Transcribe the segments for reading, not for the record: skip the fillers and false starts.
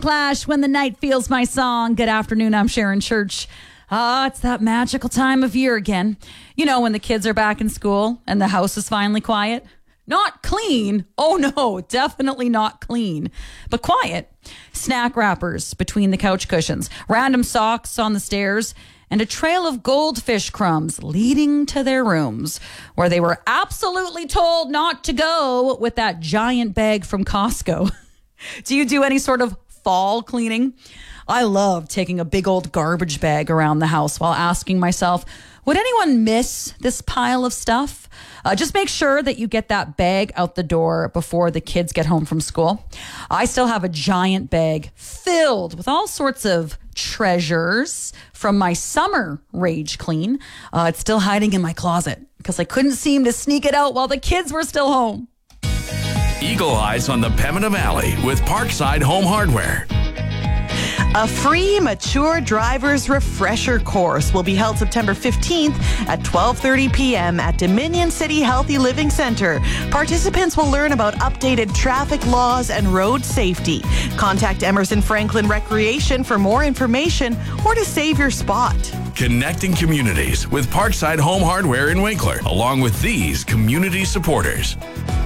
Clash, When the Night Feels My Song. Good afternoon, I'm Sharon Church. It's that magical time of year again. You know, when the kids are back in school and the house is finally quiet. Not clean. Oh no, definitely not clean. But quiet. Snack wrappers between the couch cushions, random socks on the stairs, and a trail of goldfish crumbs leading to their rooms, where they were absolutely told not to go with that giant bag from Costco. Do you do any sort of fall cleaning? I love taking a big old garbage bag around the house while asking myself, would anyone miss this pile of stuff? Just make sure that you get that bag out the door before the kids get home from school. I still have a giant bag filled with all sorts of treasures from my summer rage clean. It's still hiding in my closet because I couldn't seem to sneak it out while the kids were still home. Eagle Eyes on the Pembina Valley with Parkside Home Hardware. A free mature driver's refresher course will be held September 15th at 12:30 p.m. at Dominion City Healthy Living Center. Participants will learn about updated traffic laws and road safety. Contact Emerson Franklin Recreation for more information or to save your spot. Connecting communities with Parkside Home Hardware in Winkler, along with these community supporters.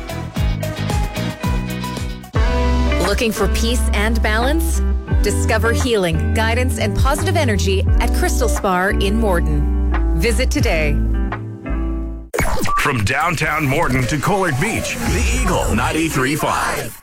Looking for peace and balance? Discover healing, guidance, and positive energy at Crystal Spa in Morden. Visit today. From downtown Morden to Collard Beach, the Eagle 93.5.